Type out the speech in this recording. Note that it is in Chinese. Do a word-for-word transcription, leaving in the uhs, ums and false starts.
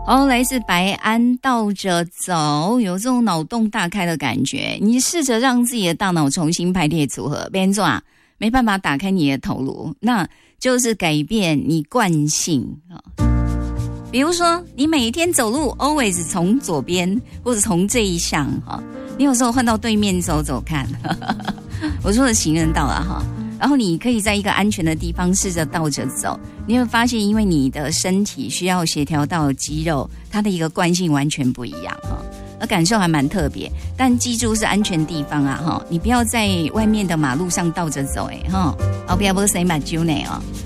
哦，来自白安，倒着走，有这种脑洞大开的感觉。你试着让自己的大脑重新排列组合，别人做啊，没办法打开你的头颅，那就是改变你惯性啊。比如说，你每天走路 always 从左边或者从这一项哈，你有时候换到对面走走看，我说的行人道了哈。然后你可以在一个安全的地方试着倒着走，你会发现因为你的身体需要协调到肌肉，它的一个惯性完全不一样哈，而感受还蛮特别。但记住是安全地方啊哈，你不要在外面的马路上倒着走哎哈，哦不要不谁买酒呢哦。